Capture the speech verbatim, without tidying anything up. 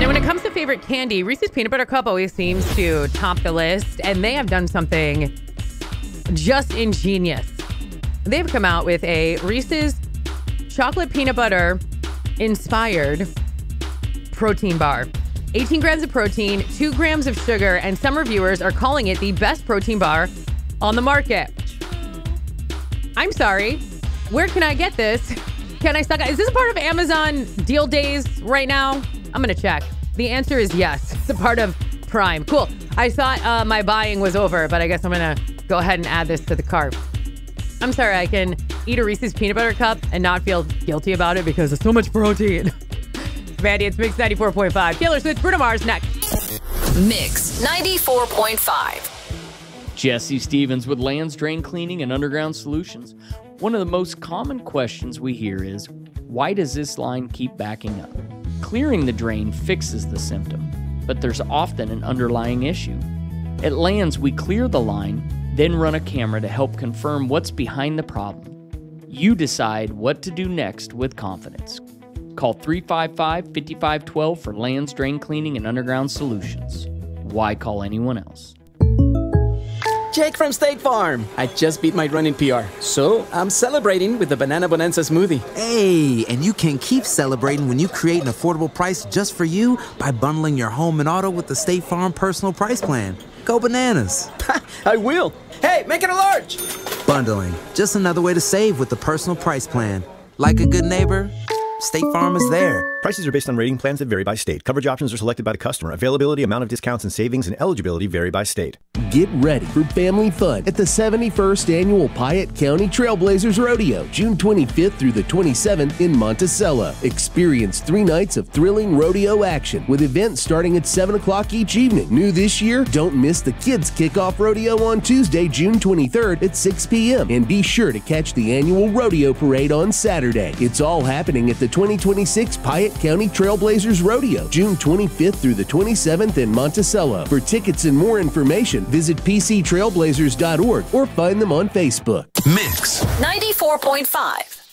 know, when it comes to favorite candy, Reese's Peanut Butter Cup always seems to top the list, and they have done something just ingenious. They've come out with a Reese's chocolate peanut butter inspired protein bar. eighteen grams of protein, two grams of sugar, and some reviewers are calling it the best protein bar on the market. I'm sorry. Where can I get this? Can I suck? Is this a part of Amazon deal days right now? I'm going to check. The answer is yes. It's a part of Prime. Cool. I thought uh, my buying was over, but I guess I'm going to go ahead and add this to the cart. I'm sorry. I can eat a Reese's Peanut Butter Cup and not feel guilty about it because there's so much protein. Mandy, it's Mix ninety-four point five. Taylor Swift, Bruno Mars next. Mix ninety-four point five. Jesse Stevens with Lands Drain Cleaning and Underground Solutions. One of the most common questions we hear is, why does this line keep backing up? Clearing the drain fixes the symptom, but there's often an underlying issue. At Lands, we clear the line, then run a camera to help confirm what's behind the problem. You decide what to do next with confidence. Call three five five, five five one two for Lands Drain Cleaning and Underground Solutions. Why call anyone else? Jake from State Farm. I just beat my running P R, so I'm celebrating with the Banana Bonanza smoothie. Hey, and you can keep celebrating when you create an affordable price just for you by bundling your home and auto with the State Farm Personal Price Plan. Go bananas. I will. Hey, make it a large. Bundling, just another way to save with the Personal Price Plan. Like a good neighbor, State Farm is there. Prices are based on rating plans that vary by state. Coverage options are selected by the customer. Availability, amount of discounts and savings, and eligibility vary by state. Get ready for family fun at the seventy-first Annual Piatt County Trailblazers Rodeo, June twenty-fifth through the twenty-seventh in Monticello. Experience three nights of thrilling rodeo action with events starting at seven o'clock each evening. New this year, don't miss the Kids Kickoff Rodeo on Tuesday, June twenty-third at six p.m. And be sure to catch the annual rodeo parade on Saturday. It's all happening at the twenty twenty-six Piatt County Trailblazers Rodeo, June twenty-fifth through the twenty-seventh in Monticello. For tickets and more information, visit p c trailblazers dot org or find them on Facebook. Mix ninety-four point five.